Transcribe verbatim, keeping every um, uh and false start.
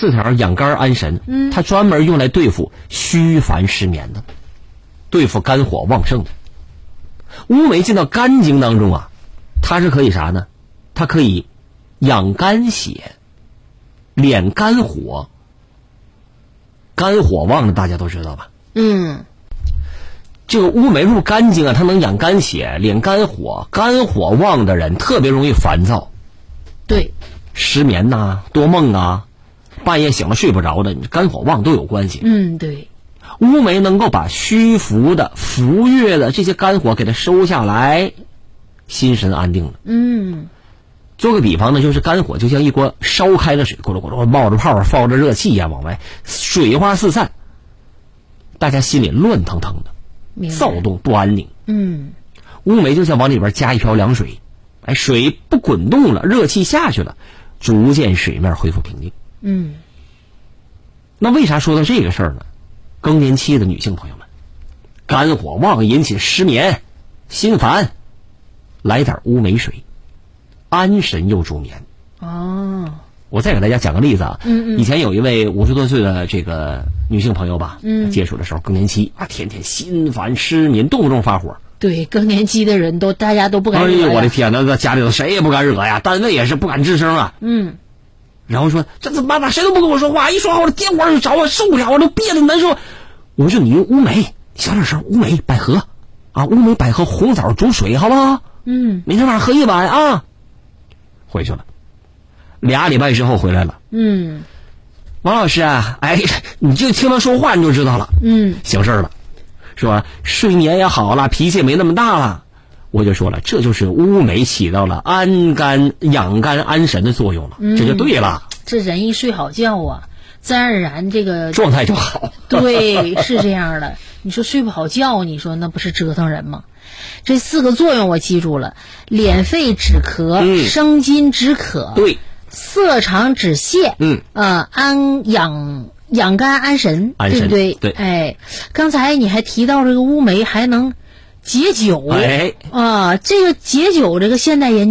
四条养肝安神， 嗯， 它专门用来对付虚烦失眠的，对付肝火旺盛的。乌梅进到肝经当中啊，它是可以啥呢？它可以养肝血，敛肝火。肝火旺的大家都知道吧？ 嗯， 这个乌梅入肝经啊，它能养肝血，敛肝火。肝火旺的人特别容易烦躁， 对， 失眠呐、啊、多梦啊，半夜醒了睡不着的，肝火旺都有关系。 嗯，对。 乌梅能够把虚浮的、浮越的这些肝火给它收下来，心神安定了。 嗯， 做个比方呢，就是肝火就像一锅烧开的水，咕噜咕噜冒着泡，放着热气呀、啊，往外水花四散，大家心里乱腾腾的，躁动不安宁。 嗯， 乌梅就像往里边加一瓢凉水，哎，水不滚动了，热气下去了，逐渐水面恢复平静。 嗯， 那为啥说到这个事儿呢？更年期的女性朋友们，肝火旺引起失眠、心烦，来点乌梅水，安神又助眠。 哦， 我再给大家讲个例子啊， 嗯嗯， 以前有一位五十多岁的这个女性朋友吧， 嗯， 接触的时候更年期啊，天天心烦失眠，动不动发火。 对，更年期的人都大家都不敢惹呀。 哎呦，我的天哪，在家里头谁也不敢惹呀，单位也是不敢吱声啊。 嗯， 然后说这怎么办吧？谁都不跟我说话，一说话我的电话就着，我受不了，我都憋得难受。我说你用乌梅，小点声，乌梅、百合啊，乌梅、百合、红枣煮水，好不好？ 嗯， 每天晚上喝一碗啊。回去了，俩礼拜之后回来了。 嗯， 王老师啊，哎，你就听他说话你就知道了。 嗯， 醒事了，说睡眠也好了，脾气也没那么大了。我就说了，这就是乌梅起到了安肝、养肝、安神的作用了， 嗯， 这就对了。 这人一睡好觉啊，自然而然这个状态就好。 对，是这样的。你说睡不好觉，你说那不是折腾人吗？这四个作用我记住了：敛肺止咳， 嗯、 生津止渴， 对， 涩肠止泻， 嗯， 呃，安养养肝安神， 安神， 对不对？ 对。 哎，刚才你还提到这个乌梅还能解酒， 哎， 啊，这个解酒这个现代研究。